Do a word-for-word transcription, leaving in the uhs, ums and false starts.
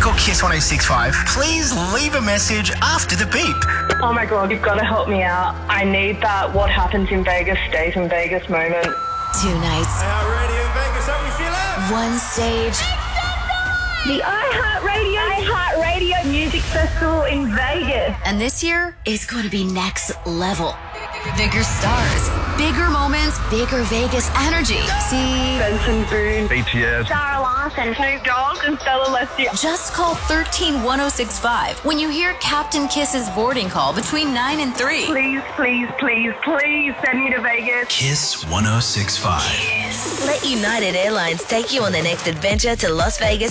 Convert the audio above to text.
call Kiss one oh six point five. Please leave a message after the beep. Oh my God, you've got to help me out. I need that what happens in Vegas stays in Vegas moment. Two nights. iHeartRadio in Vegas, how we feeling? One stage. The iHeartRadio iHeartRadio Music Festival in Vegas. And this year is going to be next level. Bigger stars, bigger moments, bigger Vegas energy. See Benson Boone, B T S, Sarah Larson, Snoop Dogg, and Stella Leslie. just call one three one oh six five when you hear Captain Kiss's boarding call between nine and three. Please, please, please, please send me to Vegas. Kiss one oh six point five. Let United Airlines take you on the next adventure to Las Vegas